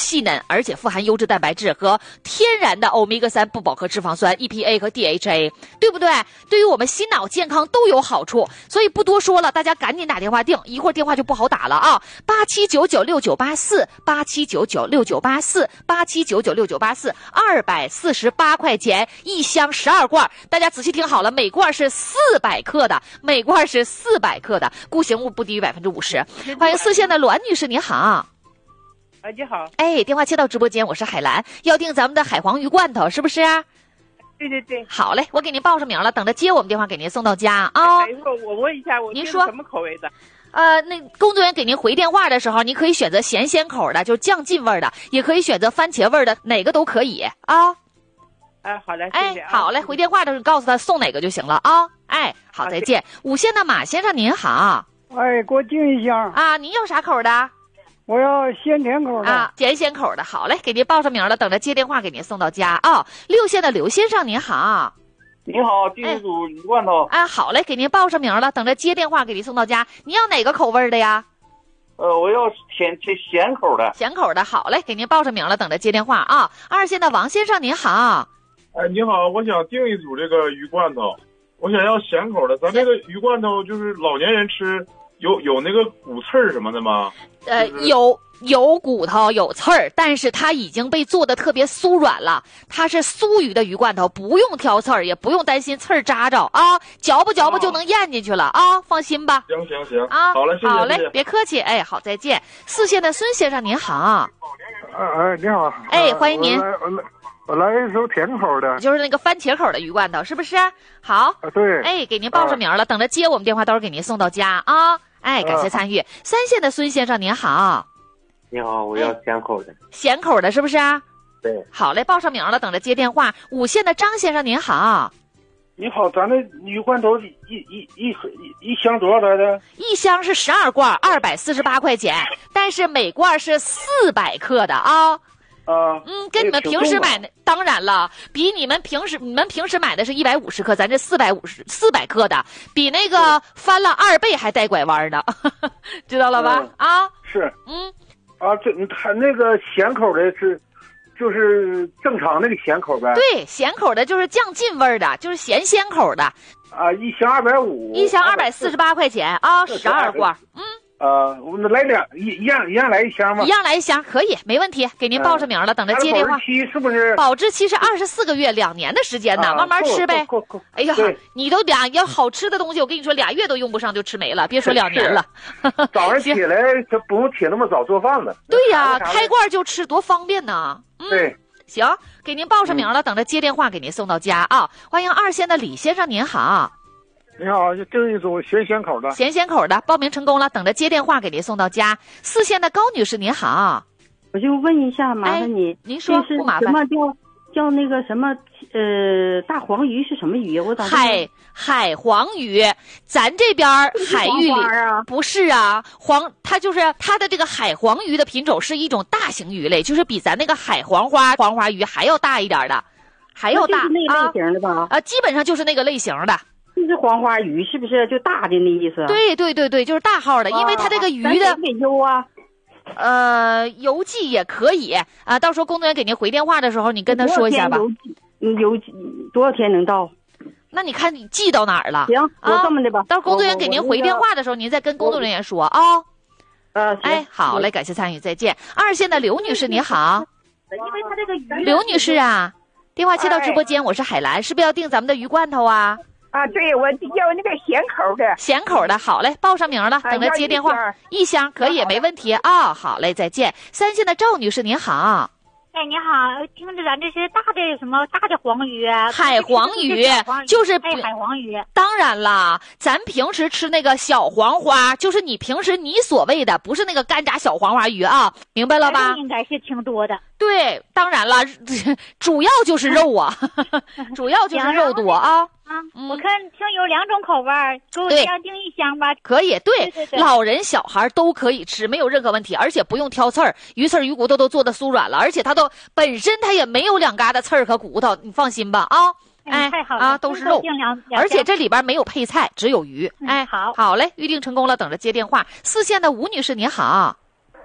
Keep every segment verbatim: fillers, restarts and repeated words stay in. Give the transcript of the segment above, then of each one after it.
细嫩，而且富含优质蛋白质和天然的欧米伽三不饱和脂肪酸 E P A 和 D H A， 对不对？对于我们心脑健康都有好处，所以不多说了，大家赶紧打电话订，一会儿电话就不好打了啊！八七九九六九八四，八七九九六九八四，八七九九六九八四，二百四十八块钱一箱十二罐，大家仔细听好了，每罐是四百克的，每罐是四百克的，固形物不低于百分之五十。欢迎四线的栾女士，你好。 哎，你好。 哎，电话接到直播间，我是海兰，要订咱们的海黄鱼罐头，是不是？ 对对对。 好嘞，我给您报上名了，等着接我们电话给您送到家啊。 等一会儿我问一下，我您说什么口味的？ 呃，那工作人员给您回电话的时候，您可以选择咸鲜口的，就是酱劲味的，也可以选择番茄味的，哪个都可以啊。 哎，好嘞， 哎谢谢啊。 好嘞，回电话的时候告诉他送哪个就行了啊。哎，好，再见。五线的马先生您好。 哎，给我订一箱啊，您要啥口的？ 我要鲜甜口的啊，咸鲜口的。好嘞，给您报上名了，等着接电话给您送到家啊。六线的刘先生您好。 您好，订一组鱼罐头。 啊，好嘞，给您报上名了，等着接电话给您送到家。您要哪个口味的呀？ 呃，我要甜甜咸口的。 咸口的，好嘞，给您报上名了，等着接电话啊。二线的王先生您好。 哎，你好，我想订一组这个鱼罐头，我想要咸口的。咱这个鱼罐头就是老年人吃，有有那个骨刺儿什么的吗？ 呃， 就是、 有有骨头有刺儿，但是它已经被做的特别酥软了。它是酥鱼的鱼罐头，不用挑刺儿，也不用担心刺儿扎着啊，嚼吧嚼吧就能咽进去了啊，啊放心吧。 行行行啊， 好嘞，谢谢好嘞， 谢谢别客气，哎，好，再见。四线的孙先生您好。 哎哎，你好。 哎，欢迎您。 我来我来我来一手甜口的， 就是那个番茄口的鱼罐头，是不是？好。 啊，对。 哎，给您报上名了，等着接我们电话，到时候给您送到家啊。哎，感谢参与。三线的孙先生您好。 你好，我要咸口的。 咸口的是不是？ 对。 好嘞，报上名了，等着接电话。五线的张先生您好。 你好，咱这鱼罐头一一一一一箱多少来的？ 一箱是十二罐，二百四十八块钱，但是每罐是四百克的啊。 啊， 嗯，跟你们平时买的，当然了，比你们平时你们平时买的是一百五十克，咱这四百五十四百克的，比那个翻了二倍还带拐弯的，知道了吧？ 嗯、 啊， 是， 嗯， 啊，这他那个咸口的是，就是正常那个咸口呗？ 对，咸口的就是酱劲味的，就是咸鲜口的。 啊，一箱二百五， 一箱二百四十八块钱啊，十二罐，嗯。 呃，我们来两一一样一样来一箱吗？ 一样来一箱，可以，没问题，给您报上名了，等着接电话。 保质期是不是？ 保质期是二十四个月，两年的时间呢， 啊、 慢慢吃呗。哎呀，你都俩要好吃的东西，我跟你说，俩月都用不上就吃没了，别说两年了。 早上起来就不用起那么早做饭了。 对呀，开罐就吃，多方便呢。嗯， 对， 行，给您报上名了，等着接电话给您送到家啊。欢迎二线的李先生，您好。 你好，就订一组咸鲜口的。 咸鲜口的，报名成功了，等着接电话给您送到家。四线的高女士您好， 我就问一下，麻烦你， 哎、您说不麻烦。 什么叫叫那个什么呃大黄鱼是什么鱼？我咋海海黄鱼，咱这边海域里啊不是啊，黄它就是它的这个海黄鱼的品种是一种大型鱼类，就是比咱那个海黄花黄花鱼还要大一点的，还要大就是那类型的吧？ 啊，啊，基本上就是那个类型的。 就是黄花鱼，是不是就大的那意思？ 对对对对，就是大号的，因为它这个鱼的给邮啊， 呃，邮寄也可以啊。到时候工作人员给您回电话的时候，你跟他说一下吧。 邮邮寄多少天能到？ 那你看你寄到哪儿了？ 行，我这么的吧。 到时候工作人员给您回电话的时候，您再跟工作人员说啊。 呃， 哎，好嘞，感谢参与，再见。二线的刘女士你好。 因为他这个鱼。 刘女士啊，电话接到直播间，我是海兰，是不是要订咱们的鱼罐头啊？ 啊，对，我要那个咸口的。 咸口的，好嘞，报上名了，等着接电话。 啊、 一箱可以，没问题啊、哦。好嘞，再见。三线的赵女士您好。 哎，你好，听着咱这是大的什么大的黄鱼啊？ 海黄鱼就是哎，海黄鱼。 当然啦，咱平时吃那个小黄花，就是你平时你所谓的，不是那个干炸小黄花鱼啊，明白了吧？ 应该是挺多的。 对，当然了，主要就是肉啊，主要就是肉多啊。 啊，我看听有两种口味，给我这样订一箱吧。 可以，对， 对对对， 老人小孩都可以吃，没有任何问题，而且不用挑刺儿，鱼刺儿、鱼骨头都做的酥软了，而且它都本身它也没有两疙瘩刺儿和骨头，你放心吧啊。 哎，太好了啊，都是肉，而且这里边没有配菜，只有鱼。 嗯、 哎， 好， 好嘞，预定成功了，等着接电话。四线的吴女士您好。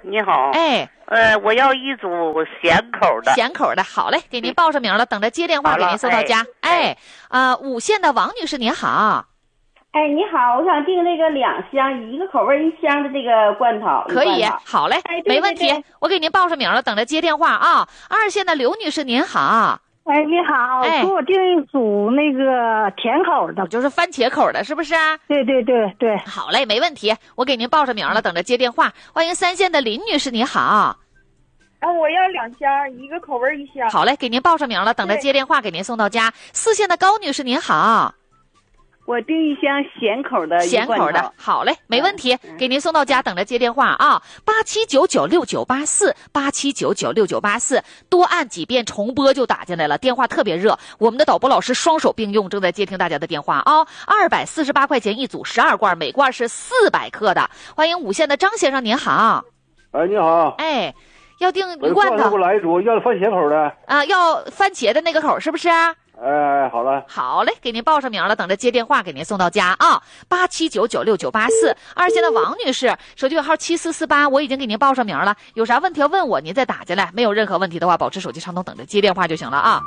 你好。 哎， 呃，我要一组咸口的。 咸口的，好嘞，给您报上名了，等着接电话给您送到家。哎，啊、呃，五县的王女士您好。 哎，你好，我想订那个两箱，一个口味一箱的这个罐头。 可以，好嘞， 哎、对对对没问题，我给您报上名了，等着接电话啊。二线的刘女士您好。 哎，你好， 哎、 给我订一组那个甜口的， 就是番茄口的，是不是？ 对对对对。 好嘞，没问题，我给您报上名了，等着接电话。欢迎三线的林女士，你好。 啊，我要两箱，一个口味一箱。 好嘞，给您报上名了，等着接电话给您送到家。四线的高女士，您好。 我订一箱咸口的， 咸口的，好嘞，没问题，嗯、给您送到家，等着接电话啊！八七九九六九八四，八七九九六九八四，多按几遍重播就打进来了，电话特别热，我们的导播老师双手并用，正在接听大家的电话啊！二百四十八块钱一组，十二罐，每罐是四百克的。欢迎五线的张先生，您好。 哎，你好。 哎，要订一罐头。 给我来一组，要番茄口的。 啊，要番茄的那个口是不是？ 哎，好了， 好嘞，给您报上名了，等着接电话给您送到家啊！八七九九六九八四，二线的王女士，手机尾号七四四八，我已经给您报上名了，有啥问题要问我，您再打进来，没有任何问题的话，保持手机畅通，等着接电话就行了啊！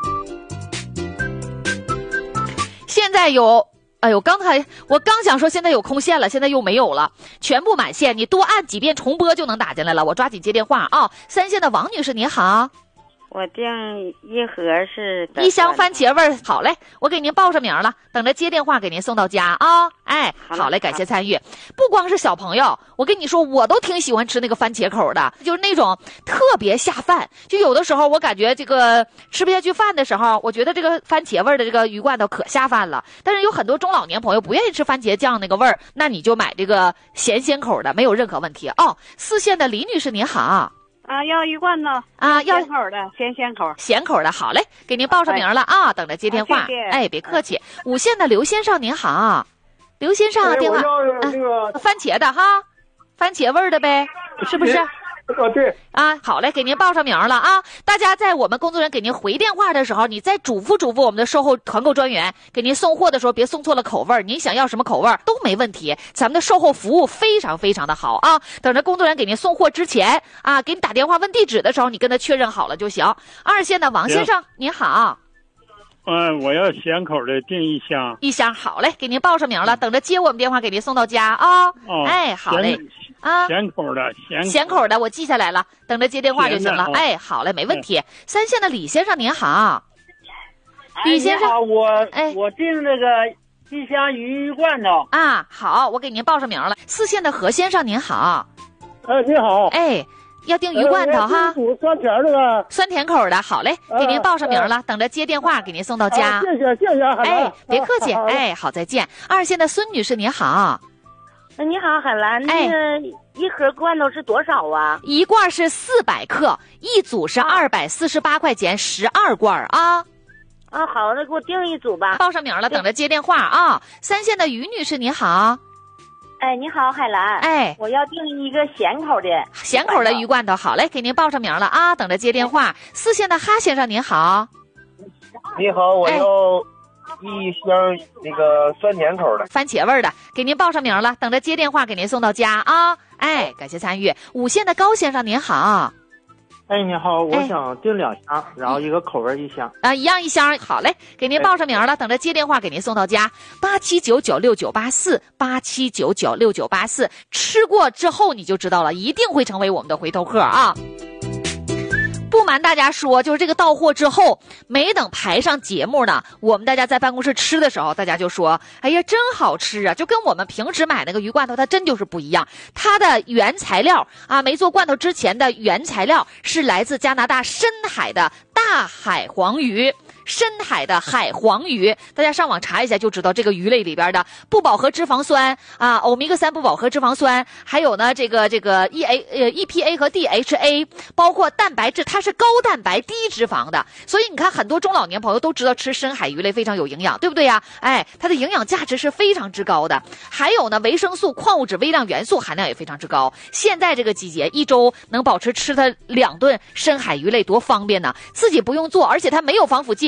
现在有，哎呦，刚才我刚想说现在有空线了，现在又没有了，全部满线，你多按几遍重播就能打进来了，我抓紧接电话啊！三线的王女士，你好。 我订一盒是一箱番茄味儿，好嘞，我给您报上名了，等着接电话给您送到家啊！哎，好嘞，感谢参与。不光是小朋友，我跟你说，我都挺喜欢吃那个番茄口的，就是那种特别下饭。就有的时候我感觉这个吃不下去饭的时候，我觉得这个番茄味的这个鱼罐头可下饭了。但是有很多中老年朋友不愿意吃番茄酱那个味儿，那你就买这个咸鲜口的，没有任何问题哦。四线的李女士您好。 啊，要一罐头啊，要咸口的，咸咸口， 咸口的，好嘞，给您报上名了、哎、啊，等着接电话。 啊、谢谢哎，别客气。五线的刘先生您好，刘先生、 哎、 电话， 那个、 啊、番茄的哈，番茄味的呗，是不是？ 啊，对啊，好嘞，给您报上名了啊！大家在我们工作人员给您回电话的时候，你再嘱咐嘱咐我们的售后团购专员，给您送货的时候别送错了口味，您想要什么口味都没问题，咱们的售后服务非常非常的好啊！等着工作人员给您送货之前啊，给你打电话问地址的时候，你跟他确认好了就行。二线的王先生您好。 嗯，我要咸口的订一箱。 一箱好嘞，给您报上名了，等着接我们电话给您送到家啊！ 哦， 哎，好嘞。啊， 咸口的，咸口咸口的，我记下来了，等着接电话就行了。 哦、 哎，好嘞，没问题。三线的李先生您好，李先生， 哎、我哎， 我订那个一箱鱼罐头啊，好，我给您报上名了。四线的何先生您好， 哎，你好， 哎，要订鱼罐头、呃、哈， 酸甜的吧， 酸甜口的，好嘞，给您报上名了，呃、等着接电话给您送到家。 啊、谢谢谢谢， 哎，别客气，哎，好，再见。二线的孙女士您好。 你好，海兰，那个一盒罐头是多少啊？ 一罐是四百克，一组是二百四十八块钱，十二罐啊。 啊，好，那给我订一组吧。 报上名了，等着接电话啊。三线的于女士你好。 哎，你好，海兰。 哎， 我要订一个咸口的。 咸口的鱼罐头，好嘞，给您报上名了啊，等着接电话。四线的哈先生您好。 你好，我要、哎。一箱那个酸甜口的番茄味的，给您报上名了，等着接电话给您送到家啊！哎，感谢参与。五线的高先生您好， 哎，你好，我想订两箱，哎、然后一个口味一箱啊，一样一箱，好嘞，给您报上名了，等着接电话给您送到家。八七九九六九八四，八七九九六九八四，吃过之后你就知道了，一定会成为我们的回头客啊！不瞒大家说，就是这个到货之后，没等排上节目呢，我们大家在办公室吃的时候，大家就说：“哎呀，真好吃啊！”就跟我们平时买那个鱼罐头，它真就是不一样。它的原材料啊，没做罐头之前的原材料是来自加拿大深海的大海黄鱼。深海的海黄鱼，大家上网查一下就知道，这个鱼类里边的不饱和脂肪酸啊，欧米伽三不饱和脂肪酸，还有呢这个这个 E A 呃 E P A 和 D H A， 包括蛋白质，它是高蛋白低脂肪的，所以你看很多中老年朋友都知道吃深海鱼类非常有营养，对不对呀？哎，它的营养价值是非常之高的。还有呢，维生素、矿物质、微量元素含量也非常之高。现在这个季节，一周能保持吃它两顿深海鱼类，多方便呢！自己不用做，而且它没有防腐剂。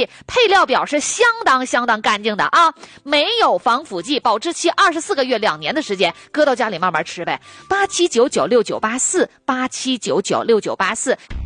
以配料表是相当相当干净的啊，没有防腐剂，保质期二十四个月，两年的时间，搁到家里慢慢吃呗。八七九九六九八四，八七九九六九八四。